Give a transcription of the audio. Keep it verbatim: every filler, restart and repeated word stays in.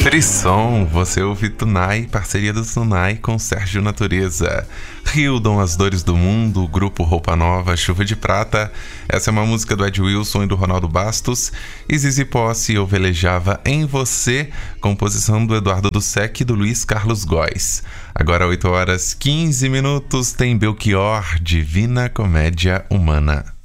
Frisson, você ouve Tunai, parceria do Tunai com Sérgio Natureza. Hildon, As Dores do Mundo, Grupo Roupa Nova, Chuva de Prata. Essa é uma música do Ed Wilson e do Ronaldo Bastos. E Zizi Posse, Eu Velejava em Você, composição do Eduardo Dussek e do Luiz Carlos Góes. Agora oito horas quinze minutos, tem Belchior, Divina Comédia Humana.